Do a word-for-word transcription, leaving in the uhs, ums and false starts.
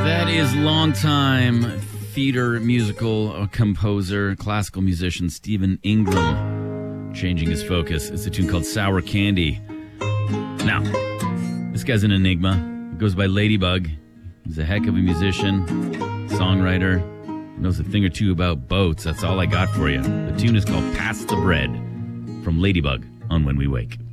That is longtime theater musical composer, classical musician Stephen Ingram changing his focus. It's a tune called Sour Candy. Now, this guy's an enigma. He goes by Ladybug. He's a heck of a musician, songwriter, knows a thing or two about boats. That's all I got for you. The tune is called Pass the Bread from Ladybug on When We Wake.